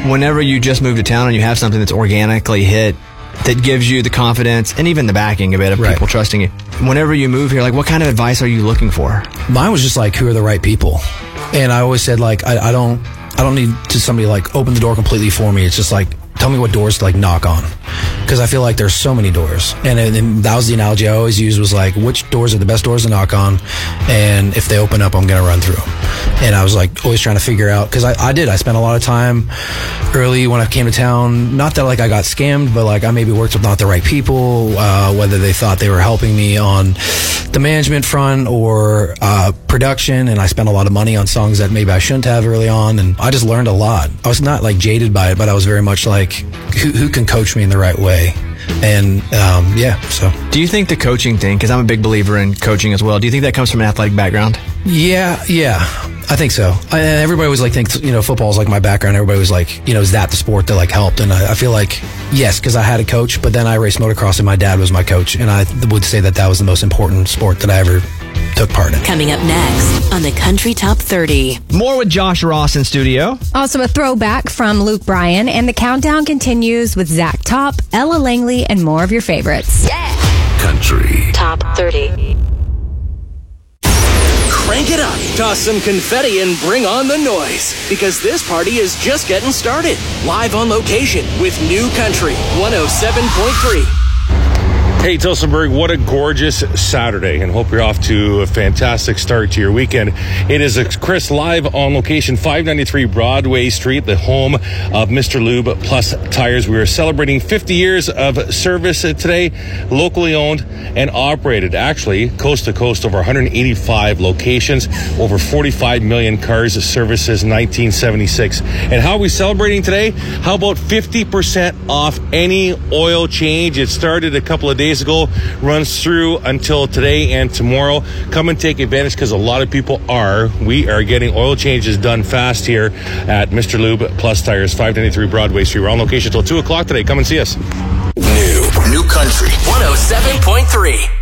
whenever you just move to town and you have something that's organically hit, that gives you the confidence and even the backing a bit of people trusting you. Whenever you move here, like, what kind of advice are you looking for? Mine was just like, who are the right people? And I always said, like, I don't need to somebody like open the door completely for me. It's just like, tell me what doors to like knock on, because I feel like there's so many doors, and that was the analogy I always used, was like, which doors are the best doors to knock on, and if they open up, I'm gonna run through them. And I was like always trying to figure out, because I spent a lot of time early when I came to town, not that like I got scammed, but like I maybe worked with not the right people, whether they thought they were helping me on the management front or production, and I spent a lot of money on songs that maybe I shouldn't have early on, and I just learned a lot. I was not like jaded by it, but I was very much like, who can coach me in the right way? And so. Do you think the coaching thing, because I'm a big believer in coaching as well, do you think that comes from an athletic background? Yeah, I think so. And everybody always like thinks, football is like my background. Everybody was like, is that the sport that like helped? And I feel like, yes, because I had a coach, but then I raced motocross and my dad was my coach. And I would say that was the most important sport that I ever took part in. Coming up next on the Country Top 30. More with Josh Ross in studio. Also a throwback from Luke Bryan, and the countdown continues with Zach Top, Ella Langley, and more of your favorites. Yeah! Country Top 30. Crank it up, toss some confetti, and bring on the noise, because this party is just getting started. Live on location with New Country 107.3. Hey, Tillsonburg, what a gorgeous Saturday, and hope you're off to a fantastic start to your weekend. It is Chris live on location, 593 Broadway Street, the home of Mr. Lube Plus Tires. We are celebrating 50 years of service today, locally owned and operated, actually coast to coast, over 185 locations, over 45 million cars services 1976. And how are we celebrating today? How about 50% off any oil change? It started a couple of days ago, runs through until today and tomorrow. Come and take advantage, because a lot of people we are getting oil changes done fast here at Mr. Lube Plus Tires, 593 Broadway Street. We're on location till 2 o'clock today. Come and see us. New Country 107.3.